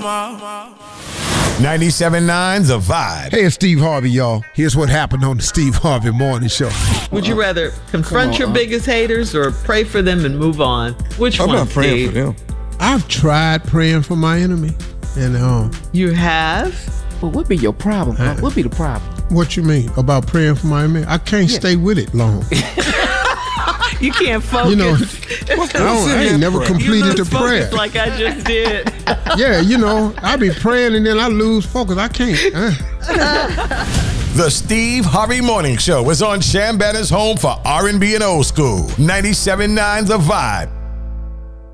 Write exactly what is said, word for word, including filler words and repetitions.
ninety-seven point nine The Vibe. Hey, it's Steve Harvey, y'all. Here's what happened on the Steve Harvey Morning Show. Would you rather confront on, your uh. biggest haters or pray for them and move on? Which I'm one, not praying Steve? for them. I've tried praying for my enemy. And um, You have? But what be your problem? Huh? What be the problem? what you mean about praying for my enemy? I can't stay with it long. You can't focus. You know, What's I, don't, I ain't never prayer? completed you the lose prayer. focus like I just did. Yeah, you know, I be praying and then I lose focus. I can't. Uh. The Steve Harvey Morning Show is on Shambetta's home for R and B and old school. ninety-seven point nine The Vibe.